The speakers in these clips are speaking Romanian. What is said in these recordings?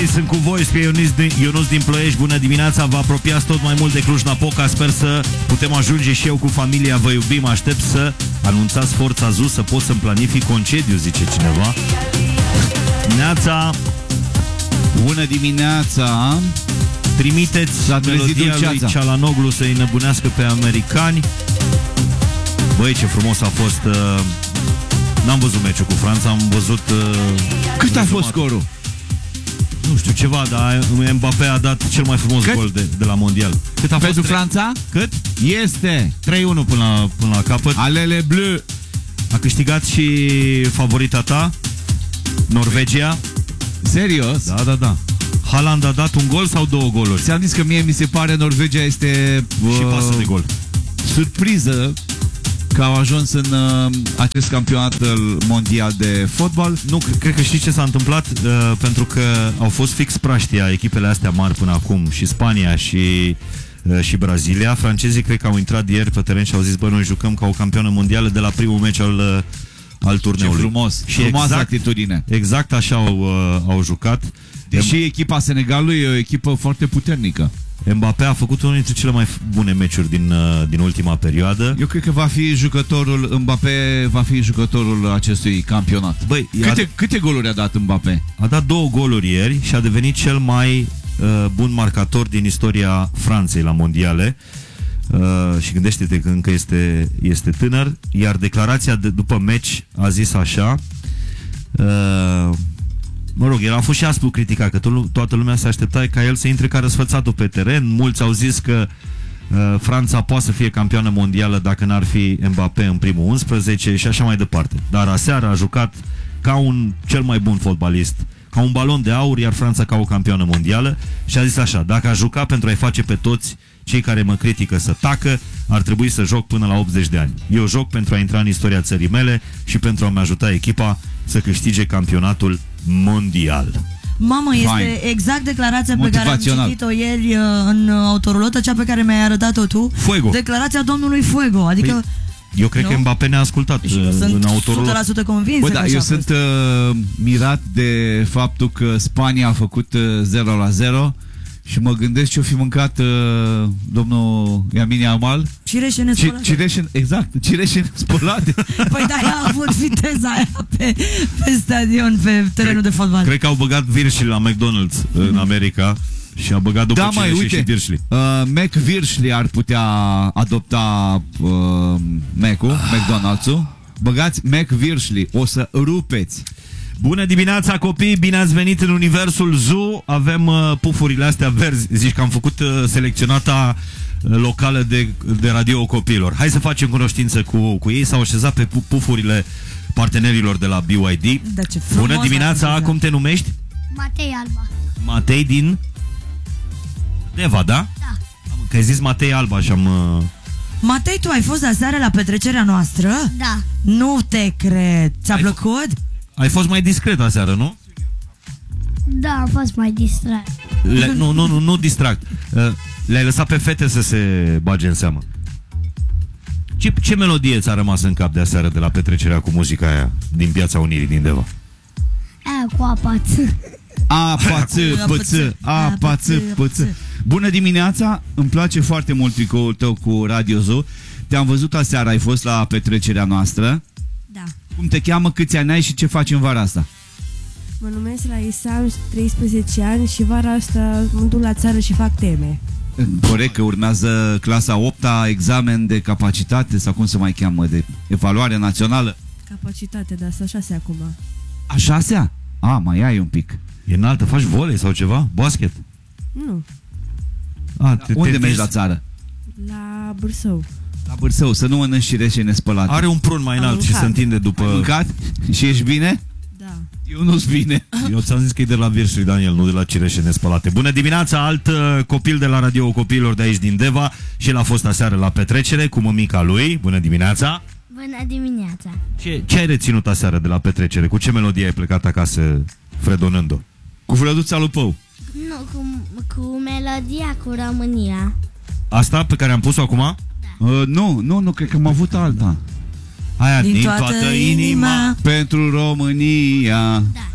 Băi, sunt cu voi, scrie Ionuț din Ploiești. Bună dimineața, vă apropiați tot mai mult de Cluj-Napoca. Sper să putem ajunge și eu cu familia. Vă iubim, aștept să anunțați Forța Zuz, să pot să-mi planific concediu, zice cineva. Neața. Bună dimineața. Trimiteți melodia lui Cialanoglu să-i nebunească pe americani. Băi, ce frumos a fost. N-am văzut meciul cu Franța, am văzut... Cât a fost scorul? Nu știu, ceva, dar Mbappé a dat cel mai frumos gol de la Mondial. Cât a fost pentru Franța? Cât? Este 3-1 până la capăt. Alele bleu. A câștigat și favorita ta, Norvegia. Serios? Da. Haaland a dat un gol sau 2 goluri? Ți-am zis că mie mi se pare Norvegia este... și pasă de gol. Surpriză că au ajuns în acest campionat mondial de fotbal. Nu, cred că știi ce s-a întâmplat? Pentru că au fost fix praștia echipele astea mari până acum, și Spania și Brazilia. Francezii cred că au intrat ieri pe teren și au zis, bă, noi jucăm ca o campioană mondială de la primul meci al turneului. Ce frumos, și frumoasă atitudine. Exact așa au jucat. Deși echipa Senegalului e o echipă foarte puternică. Mbappé a făcut unul dintre cele mai bune meciuri din ultima perioadă. Eu cred că Mbappé va fi jucătorul acestui campionat. Băi, câte goluri a dat Mbappé? A dat 2 goluri ieri și a devenit cel mai bun marcator din istoria Franței la mondiale. Și gândește-te că încă este tânăr. Iar declarația după meci a zis așa. Mă rog, el a fost și aspru criticat, că toată lumea se aștepta ca el să intre ca răsfățatul pe teren. Mulți au zis că Franța poate să fie campioană mondială dacă n-ar fi Mbappé în primul 11 și așa mai departe. Dar aseară a jucat ca cel mai bun fotbalist, ca un balon de aur, iar Franța ca o campioană mondială, și a zis așa: dacă a jucat pentru a-i face pe toți cei care mă critică să tacă, ar trebui să joc până la 80 de ani. Eu joc pentru a intra în istoria țării mele și pentru a-mi ajuta echipa să câștige campionatul mondial. Mamă, este exact declarația pe care am citit-o ieri în autorulotă, cea pe care mi-ai arătat-o tu. Fuego. Declarația domnului Fuego, adică... Eu cred că Mbappé ne-a ascultat în autorulotă. Sunt 100% convins. Bă, da, eu sunt mirat de faptul că Spania a făcut 0-0 și mă gândesc ce-o fi mâncat domnul Lamine Yamal. Cireșe nespălate. Cireșe spălate. Păi da, a avut viteza aia pe stadion, pe terenul de fotbal. Cred că au băgat virșii la McDonald's în America și a băgat după cireșe și virșli. McVirșli ar putea adopta McDonald's-ul. Băgați McVirșli, o să rupeți. Bună dimineața, copii, bine ați venit în universul Zoo. Avem pufurile astea verzi. Zici că am făcut selecționata locală de radio copiilor. Hai să facem cunoștință cu ei. S-au așezat pe pufurile partenerilor de la BYD. Bună dimineața, cum te numești? Matei Alba. Matei din Deva, da? Da. Că ai zis Matei Alba și am... Matei, tu ai fost aseară la petrecerea noastră? Da. Nu te cred. Ți-a plăcut? Ai fost mai discret aseară, nu? Da, am fost mai distrat. Nu distract. Le-ai lăsat pe fete să se bage în seamă. Ce melodie ți-a rămas în cap de aseară de la petrecerea cu muzica aia din Piața Unirii din Deva? Aia cu apa ță. Bună dimineața, îmi place foarte mult tricoul tău cu Radio Zoo. Te-am văzut aseară, ai fost la petrecerea noastră. Da. Cum te cheamă, câți ani ai și ce faci în vara asta? Mă numesc Raisa, am 13 ani și vara asta mă duc la țară și fac teme. Corect, că urmează clasa 8-a, examen de capacitate sau cum se mai cheamă, de evaluare națională. Capacitate, dar să 6 acum. A 6-a? A, mai ai un pic. E înaltă, faci volei sau ceva? Basket? Nu. Unde mergi la țară? La Bârsău. La Bârsău, să nu mănânci cireșe nespălate. Are un prun mai înalt și se întinde după... Ai mâncat? Și ești bine? Da. Eu nu-s bine. Eu ți-am zis că e de la Virșului, Daniel, nu de la cireșe nespălate. Bună dimineața, alt copil de la radio copiilor de aici din Deva. Și el a fost aseară la petrecere cu mămica lui. Bună dimineața. Bună dimineața. Ce ai reținut aseară de la petrecere? Cu ce melodie ai plecat acasă fredonând-o? Cu Flăduța lui Pău. Nu, cu melodia cu România. Asta pe care am pus-o acum? Da. Nu, cred că am avut alta. Aia din toată inima pentru România. Da.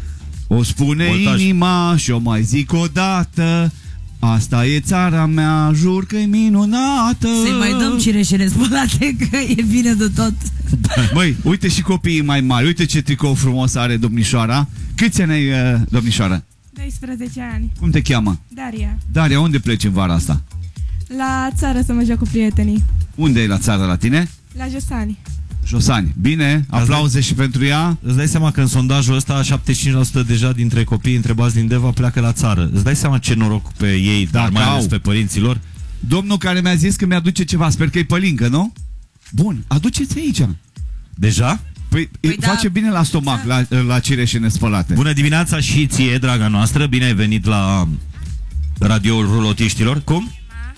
O spune Voltaj. inima și o mai zic o dată. Asta e țara mea, jur că e minunată. Să-i mai dăm cireșele spălate, că e bine de tot. Măi, uite și copiii mai mari. Uite ce tricou frumos are domnișoara. Câți ani ai, domnișoară? 12 ani. Cum te cheamă? Daria. Daria, unde pleci în vara asta? La țară să mă joc cu prietenii. Unde e la țară la tine? La Josani. Josani. Bine, aplauze și pentru ea. Îți dai seama că în sondajul ăsta 75% deja dintre copiii întrebați din Deva pleacă la țară. Îți dai seama ce noroc pe ei, dar mai ales pe părinții lor? Domnul care mi-a zis că mi-aduce ceva, sper că e pălincă, nu? Bun, aduceți aici. Deja? Păi da. face bine la stomac, la cireșe nespălate. Bună dimineața și ție, draga noastră. Bine ai venit la radioul rulotiștilor. Cum?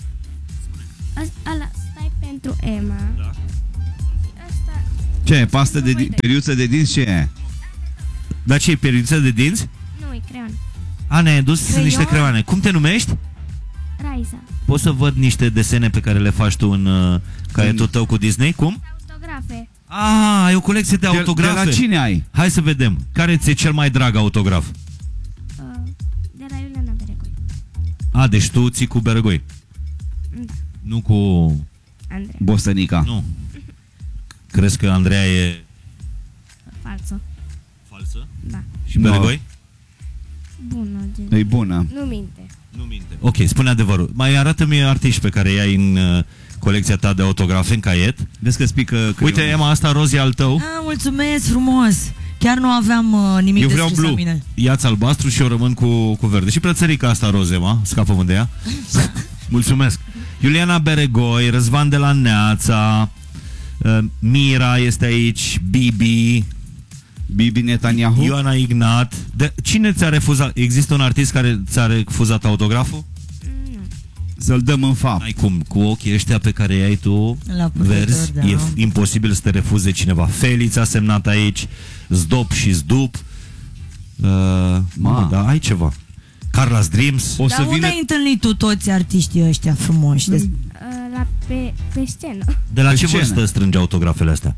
Ăla, stai pentru Emma. Da. Asta, Ce e? Pastă de Uite. periuță de dinți? Ce e? Dar ce, periuță de dinți? nu, e creion. A, ne-ai dus Creion? niște creioane. Cum te numești? Raiza. Poți să văd niște desene pe care le faci tu în caietul tău cu Disney? Cum? Autografe. Ah, ai o colecție de autografe. De la cine ai? Hai să vedem. Care ți-e cel mai drag autograf? De la Iuliana Beregoi. A, deci tu ții cu Bergoi. Da. Nu cu... Andrei. Bostănica. Nu. Crezi că Andreea e Falso. falsă? Da. Și Bergoi? Bună, gen. E bună. Nu minte. Nu minte. Ok, spune adevărul. Mai arată-mi artiști pe care i-ai în colecția ta de autografe în caiet. Vezi că spică. Uite, Emma, asta roz e al tău. Ah, mulțumesc frumos. Chiar nu aveam nimic Eu de vreau scris la blue. mine. Ia-ți albastru și eu rămân cu verde. Și plățărica asta roz, Emma. Scapă-mă de ea. Mulțumesc. Iuliana Beregoi, Răzvan de la Neața, Mira este aici, Bibi, Bibi Netanyahu. Ioana Ignat. Cine ți-a refuzat? Există un artist care ți-a refuzat autograful? Nu. Să-l dăm în fapt. Ai cum, cu ochii ăștia pe care i-ai tu, La purtător, verzi, da. e imposibil să te refuze cineva. Felix a semnat aici, Zdop și Zdup. Da, ai ceva. Carla's Dreams. O Dar să unde vină... ai întâlnit tu toți artiștii ăștia frumoși? Pe scenă. De la Pe ce scenă. vârstă strânge autografele astea?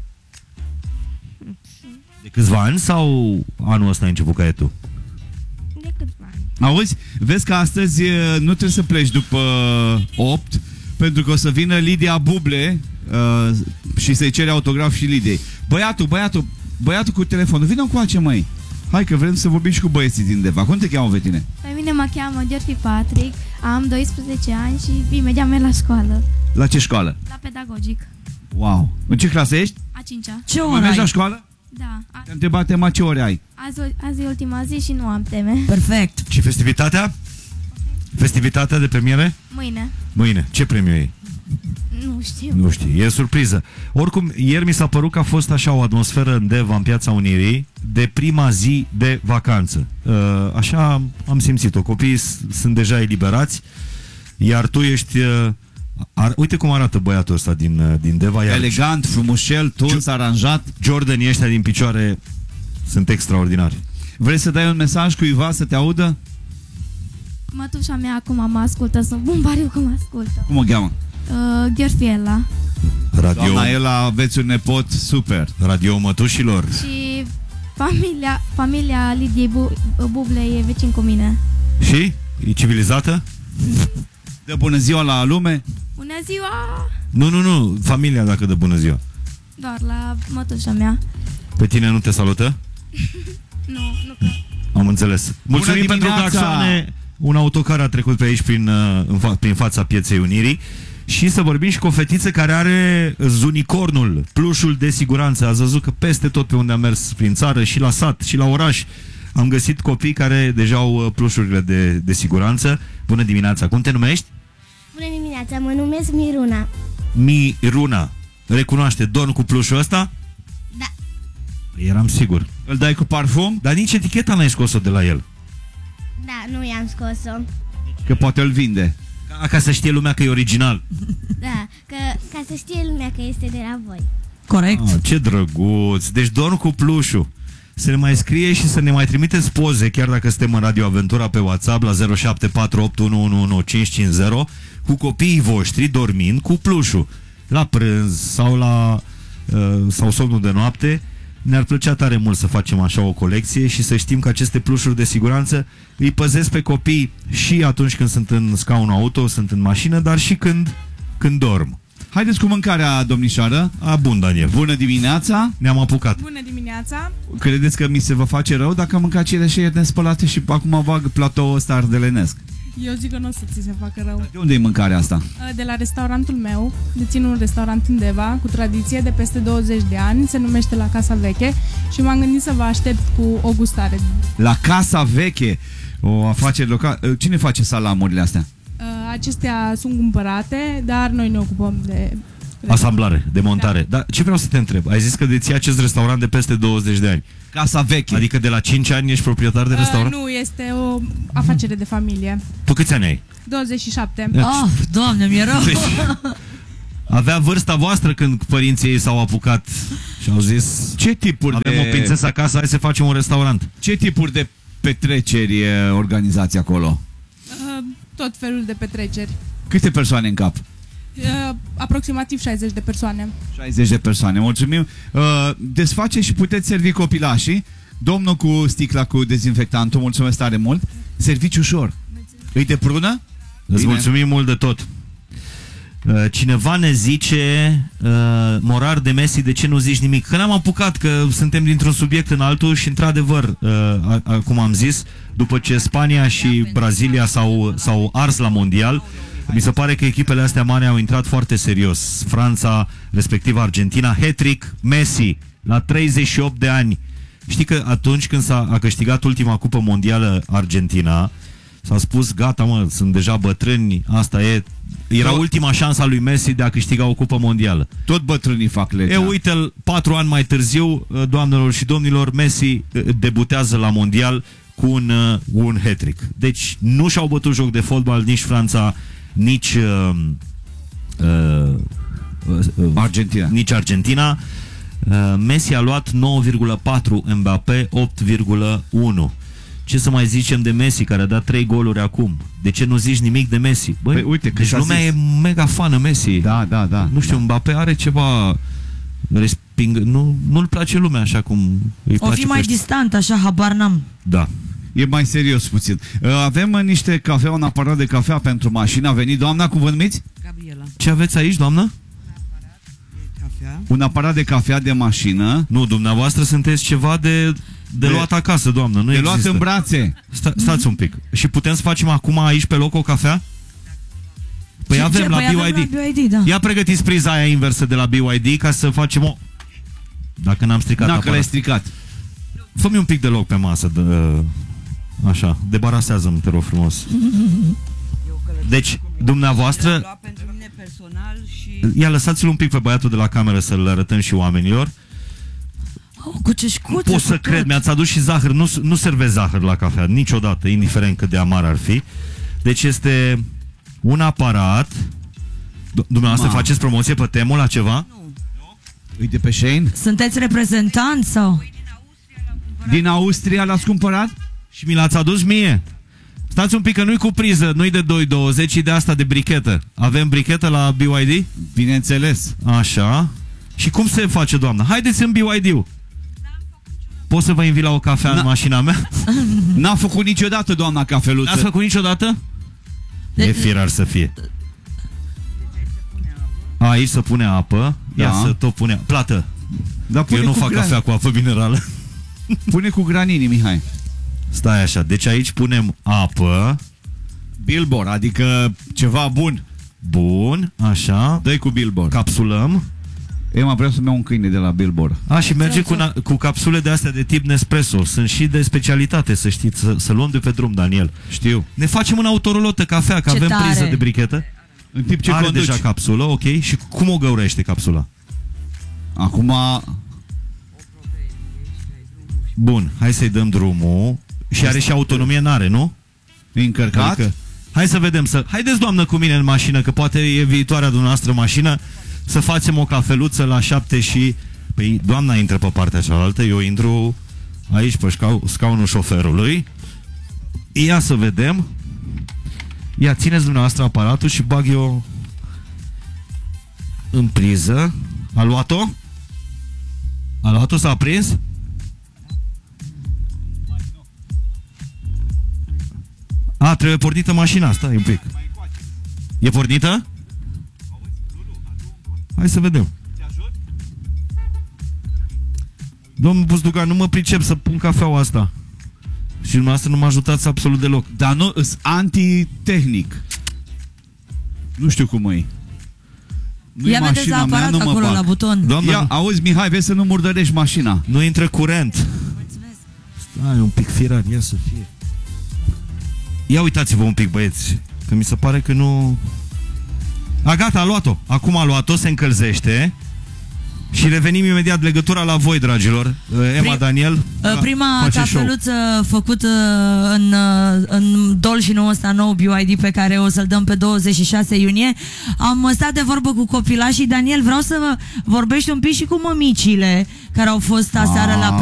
De câțiva ani sau anul ăsta ai început caietul? De câțiva ani. Auzi? Vezi că astăzi nu trebuie să pleci după 8, pentru că o să vină Lidia Buble și să-i cere autograf și Lidiei. Băiatul cu telefonul, vină încoace, măi. Hai că vrem să vorbim și cu băieții din Deva. Cum te cheamă pe tine? Pe mine mă cheamă Georgi Patrick, am 12 ani și imediat merg la școală, La ce școală? la pedagogic, Wow. În ce clasă ești? a 5-a. Ce Mai oră mergi la ai? școală? Da, Te-am întrebat, Emma, ce ore ai? azi e ultima zi și nu am teme. Perfect. Și festivitatea? Festivitatea de premiere? Mâine, Mâine. Ce premiu e? nu știu. Nu știu, e surpriză. Oricum, ieri mi s-a părut că a fost așa o atmosferă în Deva, în Piața Unirii, de prima zi de vacanță. Așa am simțit-o. Copiii sunt deja eliberați, iar tu ești... uite cum arată băiatul ăsta din Deva. Iar Elegant, frumușel, tuns, aranjat. Jordanii ăștia din picioare sunt extraordinari. Vrei să dai un mesaj cuiva să te audă? Mătușa mea acum mă ascultă, sunt bumbariu că mă ascultă. Cum o cheamă? Gheorfiela Doamna Ela, aveți un nepot super. Radio Mătușilor. și familia Lidiei Buble e vecin cu mine. Și? E civilizată? Dă bună ziua la lume. Bună ziua! Nu, familia dacă dă bună ziua. Doar la mătușa mea. Pe tine nu te salută? Nu cred. Am înțeles. Mulțumim pentru dimineața! claxoane. Un autocar a trecut pe aici prin fața Pieței Unirii. Și să vorbim și cu o fetiță care are zunicornul, plușul de siguranță. Ați văzut că peste tot pe unde am mers prin țară, și la sat, și la oraș, am găsit copii care deja au plușurile de siguranță. Bună dimineața! Cum te numești? Bună dimineața, mă numesc Miruna. Miruna. Recunoaște, dorm cu plușul ăsta? Da. Eram sigur. Îl dai cu parfum? Dar nici eticheta n-ai scos-o de la el. Da, nu i-am scos-o. Că poate îl vinde. Ca să știe lumea că e original. Da, ca să știe lumea că este de la voi. Corect. Ce drăguț. Deci dorm cu plușul. Să ne mai scrie și să ne mai trimiteți poze, chiar dacă suntem în Radio Aventura, pe WhatsApp la 0748111550, cu copiii voștri dormind cu plușul la prânz sau sau somnul de noapte. Ne-ar plăcea tare mult să facem așa o colecție și să știm că aceste plușuri de siguranță îi păzesc pe copii și atunci când sunt în scaunul auto, sunt în mașină, dar și când dorm. Haideți cu mâncarea, domnișoară. Bun, Daniel. Bună dimineața. Ne-am apucat. Bună dimineața. Credeți că mi se va face rău dacă am mâncat cireșe nespălate și acum bag platoul ăsta ardelenesc? Eu zic că nu o să ți se facă rău. De unde e mâncarea asta? De la restaurantul meu. Dețin un restaurant în Deva cu tradiție de peste 20 de ani. Se numește La Casa Veche și m-am gândit să vă aștept cu o gustare. La Casa Veche, o afacere locală. Cine face salamurile astea? Acestea sunt cumpărate, dar noi ne ocupăm de asamblare, de montare. Da. Dar ce vreau să te întreb? Ai zis că deții acest restaurant de peste 20 de ani. Casa Veche. Adică de la 5 ani ești proprietar de restaurant? Nu, este o afacere de familie. Tu câți ani ai? 27. Doamne, mi-e rău. Avea vârsta voastră când părinții ei s-au apucat și au zis: ce tipuri avem o prințesă acasă, hai să facem un restaurant. Ce tipuri de petreceri organizați acolo? Tot felul de petreceri. Câte persoane în cap? Aproximativ 60 de persoane. 60 de persoane, mulțumim. Desface și puteți servi copilașii. Domnul cu sticla cu dezinfectantul, mulțumesc tare mult. Servici ușor. Îi de prună? Îți mulțumim mult de tot. Cineva ne zice: Morar de Messi, de ce nu zici nimic? Că n-am apucat, că suntem dintr-un subiect în altul și într-adevăr, cum am zis, după ce Spania și Brazilia s-au ars la mondial, mi se pare că echipele astea mari au intrat foarte serios. Franța, respectiv Argentina, hat-trick, Messi la 38 de ani. Știi că atunci când a câștigat ultima cupă mondială Argentina, s-a spus: gata mă, sunt deja bătrâni, asta e. Era ultima șansă a lui Messi de a câștiga o cupă mondială. Tot bătrânii fac legea. Uite-l, 4 ani mai târziu, doamnelor și domnilor, Messi debutează la mondial cu un hat-trick. Deci nu și-au bătut joc de fotbal nici Franța, nici Argentina. Nici Argentina. Messi a luat 9,4, Mbappé 8,1. Ce să mai zicem de Messi, care a dat 3 goluri acum? De ce nu zici nimic de Messi? Băi, uite, deci lumea e mega fană Messi. Da. Nu știu, Mbappé are ceva resping, nu-l place lumea așa cum îi place. O fi mai distant, așa, habar n-am. Da. E mai serios puțin. Avem niște cafea, un aparat de cafea pentru mașină. A venit doamna, cum vă numiți? Gabriela. Ce aveți aici, doamnă? Un aparat de cafea de mașină. Nu, dumneavoastră sunteți ceva de luat acasă, doamnă. Nu de există. luat în brațe. Stați un pic. Și putem să facem acum aici pe loc o cafea? Păi avem la BYD. Da. Ia pregătiți priza aia inversă de la BYD ca să facem o... Dacă n-am stricat Dacă l-ai stricat. Fă-mi un pic de loc pe masă. Așa, debarasează-mi, te rog frumos. Deci, dumneavoastră... Ia, lăsați-l un pic pe băiatul de la cameră să-l arătăm și oamenilor. Cu ceșcuțe, pot să cred, mi-ați adus și zahăr. Nu servesc zahăr la cafea niciodată, indiferent cât de amar ar fi. Deci este un aparat. Dumneavoastră faceți promoție pe temul la ceva? Nu. Uite pe Shane. Sunteți reprezentant sau? Din Austria l-ați cumpărat? Și mi l-ați adus mie. Stați un pic că nu-i cu priză, nu-i de 2,20, ci de asta de brichetă. Avem brichetă la BYD? Bineînțeles. Așa. Și cum se face, doamnă? Haideți în BYD-ul. Pot să vă invit la o cafea în mașina mea? N-a făcut niciodată, doamna cafeluță. N-ați făcut niciodată? E firar să fie. Aici să pune apă. Ia să tot pune plată. Dar eu nu fac cafea cu apă minerală. Pune cu granini, Mihai. Stai așa, deci aici punem apă. Billboard, adică ceva bun. Bun, așa. Dă-i cu Billboard. Capsulăm. Eu vreau să-mi iau un câine de la Billboard. Și merge cu capsule de astea de tip Nespresso. Sunt și de specialitate, să știți. Să luăm de pe drum, Daniel. Știu. Ne facem în autorulotă cafea, că avem priză de brichetă. În timp ce are conduci. Deja capsulă, ok. Și cum o găurește capsula? Acum... Bun, hai să-i dăm drumul. Și are și autonomie, n-are, nu? E încărcat? Adică, hai să vedem. Haideți, doamnă, cu mine în mașină, că poate e viitoarea dumneavoastră mașină. Să facem o cafeluță la 7 și... Păi, doamna intră pe partea cealaltă, eu intru aici pe scaunul șoferului. Ia să vedem. Ia, țineți dumneavoastră aparatul și bag eu în priză. A luat-o? A luat-o, s-a aprins? A, trebuie pornită mașina, stai un pic. E pornită? Hai să vedem. Domnul Buzdugan, nu mă pricep să pun cafeaua asta. Și dumneavoastră nu mă ajutați absolut deloc. Dar nu, îs antitehnic. Nu știu cum e. Ia vedeți la aparat acolo, la buton. Doamne, Ia, auzi, Mihai, vezi să nu murdărești mașina. nu intră curent. Stai un pic, firar, ia să fie. Ia uitați-vă un pic, băieți, că mi se pare că nu... A, gata, a luat-o. Acum a luat-o, se încălzește. Și revenim imediat, legătura la voi, dragilor. Emma, Daniel. Prima cafeluță făcută în Dol și nou ăsta nou BYD pe care o să-l dăm pe 26 iunie. Am stat de vorbă cu copilașii. Daniel, vreau să vorbești un pic și cu mămicile care au fost aseară la